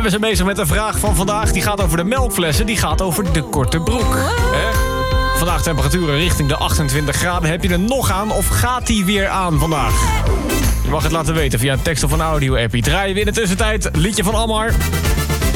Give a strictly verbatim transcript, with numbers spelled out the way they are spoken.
En we zijn bezig met de vraag van vandaag. Die gaat over de melkflessen, die gaat over de korte broek. Hè? Vandaag temperaturen richting de achtentwintig graden. Heb je er nog aan of gaat die weer aan vandaag? Je mag het laten weten via een tekst of een audio-appie. Draaien we in de tussentijd liedje van Almar.